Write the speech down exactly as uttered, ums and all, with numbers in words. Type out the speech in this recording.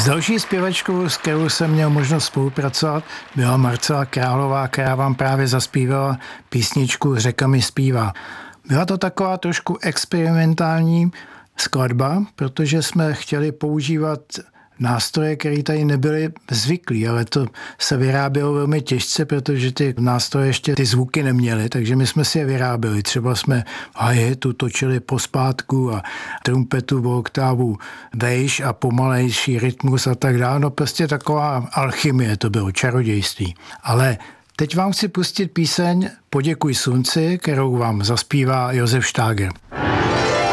S další zpěvačkou, s kterou jsem měl možnost spolupracovat, byla Marcela Králová, která vám právě zaspívala písničku Řeka mi zpívá. Byla to taková trošku experimentální skladba, protože jsme chtěli používat nástroje, které tady nebyly zvyklí, ale to se vyrábělo velmi těžce, protože ty nástroje ještě ty zvuky neměly, takže my jsme si je vyráběli. Třeba jsme hi-hatu točili pospátku a trumpetu v oktávu vejš a pomalejší rytmus a tak dále. No prostě taková alchymie to bylo, čarodějství. Ale teď vám chci pustit píseň Poděkuj slunci, kterou vám zaspívá Josef Štáger.